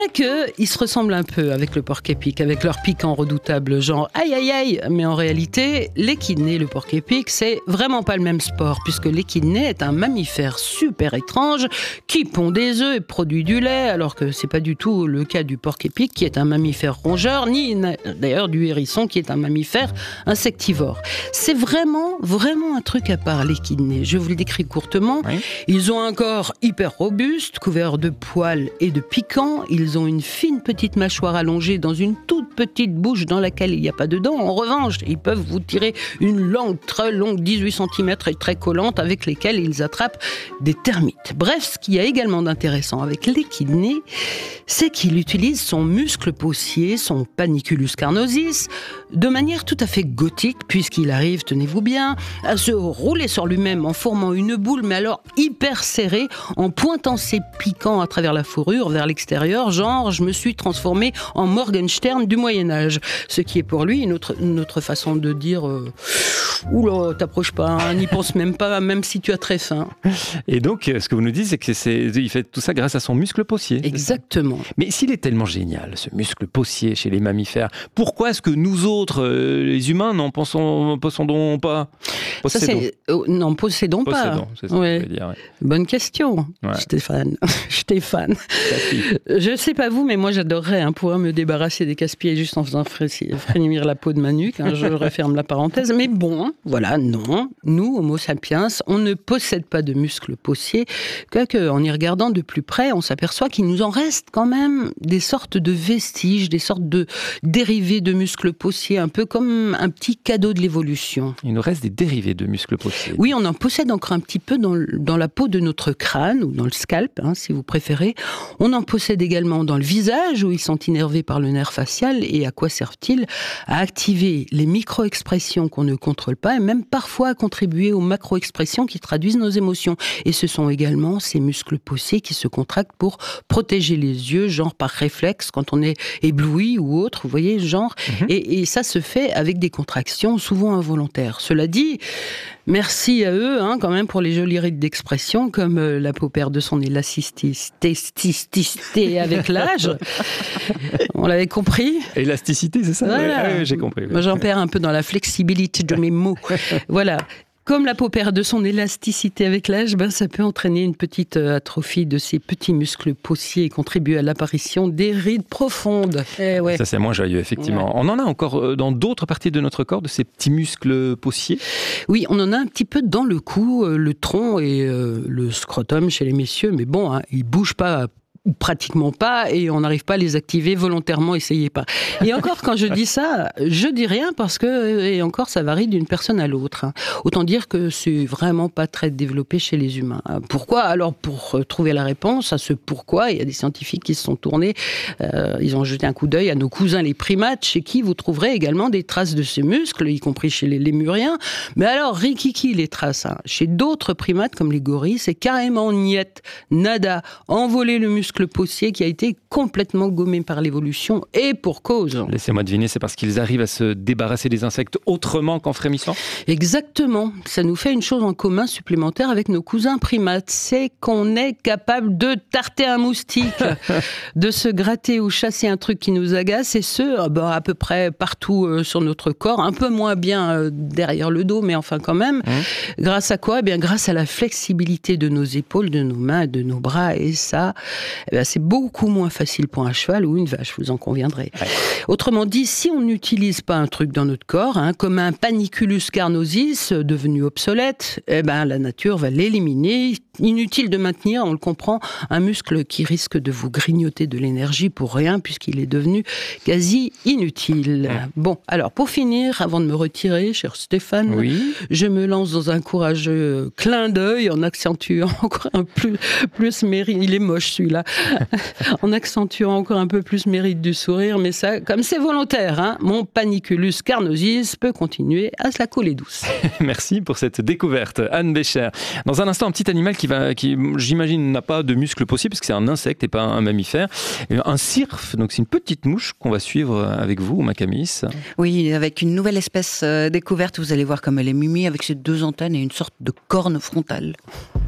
qu'ils se ressemblent un peu avec le porc-épic, avec leur piquant redoutable, genre aïe aïe aïe. Mais en réalité, l'échidné, le porc-épic, c'est vraiment pas le même sport, puisque l'échidné est un mammifère super étrange qui pond des œufs et produit du lait, alors que c'est pas du tout le cas du porc-épic, qui est un mammifère rongeur, ni d'ailleurs du hérisson, qui est un mammifère insectivore. C'est vraiment un truc à part, l'échidné. Je vous le décris courtement. Oui. Ils ont un corps hyper robuste, couvert de poils et de piquants. Ils ont une fine petite mâchoire allongée dans une toute petite bouche dans laquelle il n'y a pas de dents. En revanche, ils peuvent vous tirer une langue très longue, 18 cm et très collante, avec lesquelles ils attrapent des termites. Bref, ce qu'il y a également d'intéressant avec l'échidné, c'est qu'il utilise son muscle possier, son panniculus carnosus, de manière tout à fait gothique, puisqu'il arrive, tenez-vous bien, à se rouler sur lui-même en formant une boule, mais alors hyper serrée, en pointant ses piquants à travers la fourrure vers l'extérieur, genre je me suis transformé en Morgenstern du Moyen-Âge. Ce qui est pour lui une autre façon de dire oula, t'approches pas, hein, n'y pense même pas, même si tu as très faim. Et donc, ce que vous nous dites, c'est qu'il fait tout ça grâce à son muscle possier. Exactement. Mais s'il est tellement génial, ce muscle possier chez les mammifères, pourquoi est-ce que nous autres, les humains, n'en possédons pas? Non, possédons pas. C'est ça que je veux dire, ouais. Bonne question, ouais. Stéphane. Je sais pas vous, mais moi j'adorerais pouvoir me débarrasser des casse-pieds juste en faisant frémir la peau de ma nuque. Je referme la parenthèse. Mais bon, voilà, non. Nous, Homo sapiens, on ne possède pas de muscles possiers. Quoique, en y regardant de plus près, on s'aperçoit qu'il nous en reste quand même des sortes de vestiges, des sortes de dérivés de muscles possiers, un peu comme un petit cadeau de l'évolution. Il nous reste des dérivés de muscles possiers. Oui, on en possède encore un petit peu dans la peau de notre crâne, ou dans le scalp, si vous préférez. On en possède également dans le visage, où ils sont innervés par le nerf facial. Et à quoi servent-ils? À activer les micro-expressions qu'on ne contrôle pas, et même parfois à contribuer aux macro-expressions qui traduisent nos émotions. Et ce sont également ces muscles possiers qui se contractent pour protéger les yeux, genre par réflexe, quand on est ébloui ou autre, vous voyez, genre. Et ça se fait avec des contractions souvent involontaires. Cela dit, merci à eux, quand même, pour les jolis rites d'expression, comme la peau perd de son élasticité avec l'âge. On l'avait compris. Élasticité, c'est ça? Voilà. Oui, j'ai compris. Moi, j'en perds un peu dans la flexibilité de mes mots. Voilà. Comme la peau perd de son élasticité avec l'âge, ça peut entraîner une petite atrophie de ces petits muscles possiers et contribuer à l'apparition des rides profondes. Ouais. Ça, c'est moins joyeux, effectivement. Ouais. On en a encore dans d'autres parties de notre corps, de ces petits muscles possiers? Oui, on en a un petit peu dans le cou, le tronc et le scrotum chez les messieurs, mais bon, ils bougent pas pratiquement pas, et on n'arrive pas à les activer volontairement, essayez pas. Et encore, quand je dis ça, je dis rien parce que, et encore, ça varie d'une personne à l'autre. Autant dire que c'est vraiment pas très développé chez les humains. Pourquoi? Alors, pour trouver la réponse à ce pourquoi, il y a des scientifiques qui se sont tournés, ils ont jeté un coup d'œil à nos cousins les primates, chez qui vous trouverez également des traces de ces muscles, y compris chez les lémuriens. Mais alors, rikiki les traces. Chez d'autres primates, comme les gorilles, c'est carrément niet, nada, envoler le muscle possier qui a été complètement gommé par l'évolution, et pour cause. Laissez-moi deviner, c'est parce qu'ils arrivent à se débarrasser des insectes autrement qu'en frémissant? Exactement. Ça nous fait une chose en commun supplémentaire avec nos cousins primates, c'est qu'on est capable de tarter un moustique, de se gratter ou chasser un truc qui nous agace, et ce, à peu près partout sur notre corps, un peu moins bien derrière le dos, mais enfin quand même. Grâce à quoi? Grâce à la flexibilité de nos épaules, de nos mains, de nos bras, et ça, c'est beaucoup moins facile pour un cheval ou une vache, vous en conviendrez. Ouais. Autrement dit, si on n'utilise pas un truc dans notre corps, comme un panniculus carnosus devenu obsolète, la nature va l'éliminer. Inutile de maintenir, on le comprend, un muscle qui risque de vous grignoter de l'énergie pour rien, puisqu'il est devenu quasi inutile. Bon, alors pour finir, avant de me retirer, cher Stéphane, je me lance dans un courageux clin d'œil en accentuant encore un plus mérite. Il est moche celui-là. En accentuant encore un peu plus mérite du sourire, mais ça, comme c'est volontaire, mon panniculus carnosus peut continuer à se la couler douce. Merci pour cette découverte, Anne Bécher. Dans un instant, un petit animal qui j'imagine, n'a pas de muscles possibles, parce que c'est un insecte et pas un mammifère. Un cirfe, donc c'est une petite mouche qu'on va suivre avec vous, Macamis. Oui, avec une nouvelle espèce découverte, vous allez voir comme elle est mimie, avec ses 2 antennes et une sorte de corne frontale.